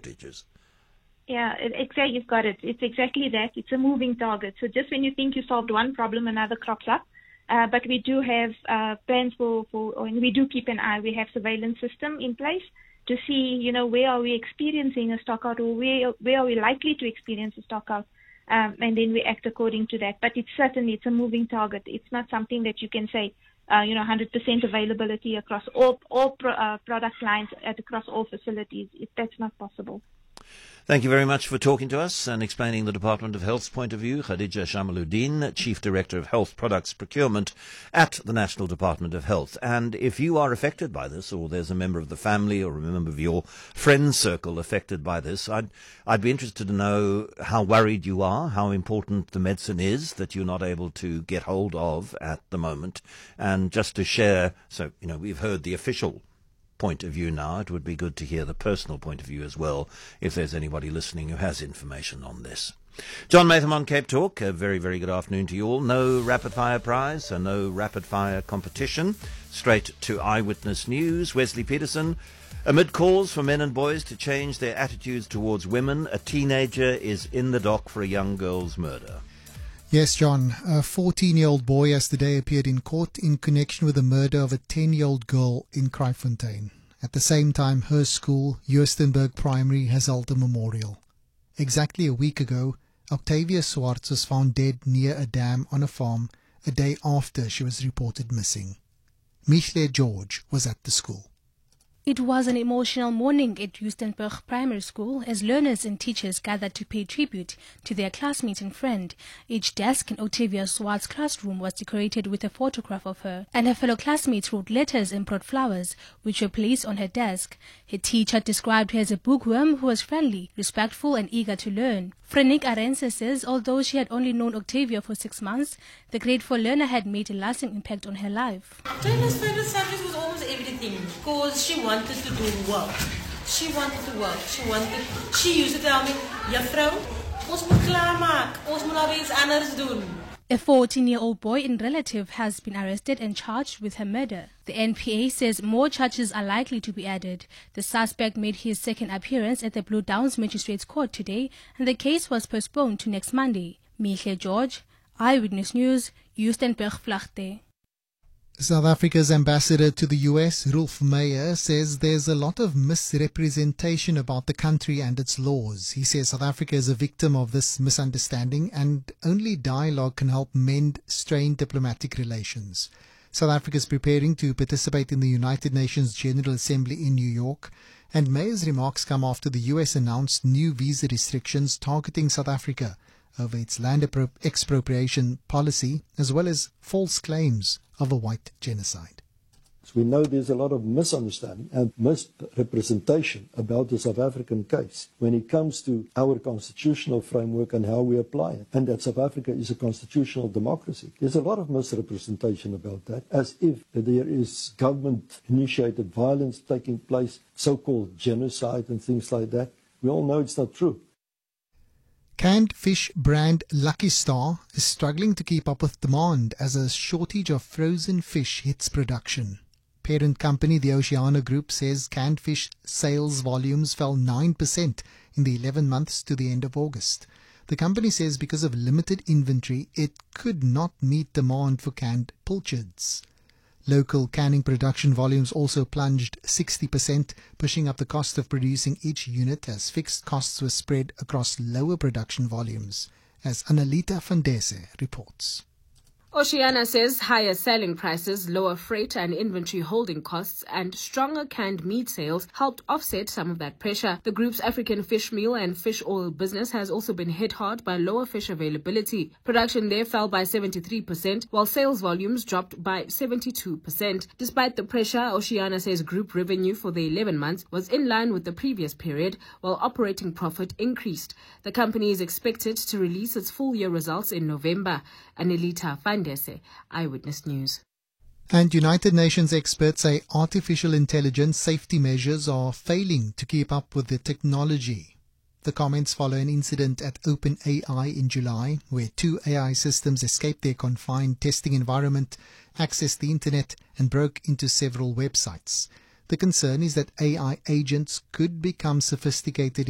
shortages. Yeah, exactly. You've got it. It's exactly that. It's a moving target. So just when you think you solved one problem, another crops up. But we do have plans and we do keep an eye. We have surveillance system in place to see, where are we experiencing a stockout, or where are we likely to experience a stockout, and then we act according to that. But it's a moving target. It's not something that you can say, 100% availability across all product lines across all facilities. That's not possible. Thank you very much for talking to us and explaining the Department of Health's point of view. Khadija Jamaluddin, Chief Director of Health Products Procurement at the National Department of Health. And if you are affected by this, or there's a member of the family or a member of your friend circle affected by this, I'd be interested to know how worried you are, how important the medicine is that you're not able to get hold of at the moment. And just to share, so, we've heard the official point of view now. It would be good to hear the personal point of view as well, if there's anybody listening who has information on this. John Matham on Cape Talk, a very, very good afternoon to you all. No rapid-fire prize, so no rapid-fire competition. Straight to Eyewitness News. Wesley Peterson. Amid calls for men and boys to change their attitudes towards women, a teenager is in the dock for a young girl's murder. Yes, John. A 14-year-old boy has today appeared in court in connection with the murder of a 10-year-old girl in Kraaifontein. At the same time, her school, Joostenburg Primary, has held a memorial. Exactly a week ago, Octavia Swartz was found dead near a dam on a farm a day after she was reported missing. Michle George was at the school. It was an emotional morning at Joostenburg Primary School as learners and teachers gathered to pay tribute to their classmate and friend. Each desk in Octavia Swartz's classroom was decorated with a photograph of her, and her fellow classmates wrote letters and brought flowers, which were placed on her desk. Her teacher described her as a bookworm who was friendly, respectful and eager to learn. Frenik Arense says although she had only known Octavia for 6 months, the grade 4 learner had made a lasting impact on her life. Octavia's favorite subject was almost everything because she wanted to do work. She wanted to work. She used to tell me, Juffrou, ons moet klaarmaak. Ons moet nou iets anders doen. A 14-year-old boy and relative has been arrested and charged with her murder. The NPA says more charges are likely to be added. The suspect made his second appearance at the Blue Downs Magistrates Court today, and the case was postponed to next Monday. Michle George, Eyewitness News, Joostenburg Vlagte. South Africa's ambassador to the US, Rolf Meyer, says there's a lot of misrepresentation about the country and its laws. He says South Africa is a victim of this misunderstanding and only dialogue can help mend strained diplomatic relations. South Africa is preparing to participate in the United Nations General Assembly in New York, and Meyer's remarks come after the US announced new visa restrictions targeting South Africa over its land expropriation policy, as well as false claims of a white genocide. We know there's a lot of misunderstanding and misrepresentation about the South African case when it comes to our constitutional framework and how we apply it, and that South Africa is a constitutional democracy. There's a lot of misrepresentation about that, as if there is government-initiated violence taking place, so-called genocide and things like that. We all know it's not true. Canned fish brand Lucky Star is struggling to keep up with demand as a shortage of frozen fish hits production. Parent company the Oceana Group says canned fish sales volumes fell 9% in the 11 months to the end of August. The company says because of limited inventory, it could not meet demand for canned pilchards. Local canning production volumes also plunged 60%, pushing up the cost of producing each unit as fixed costs were spread across lower production volumes, as Annalita van Dese reports. Oceana says higher selling prices, lower freight and inventory holding costs, and stronger canned meat sales helped offset some of that pressure. The group's African fish meal and fish oil business has also been hit hard by lower fish availability. Production there fell by 73%, while sales volumes dropped by 72%. Despite the pressure, Oceana says group revenue for the 11 months was in line with the previous period, while operating profit increased. The company is expected to release its full-year results in November. Annalita van Dese, Eyewitness News. And United Nations experts say artificial intelligence safety measures are failing to keep up with the technology. The comments follow an incident at OpenAI in July, where 2 AI systems escaped their confined testing environment, accessed the internet, and broke into several websites. The concern is that AI agents could become sophisticated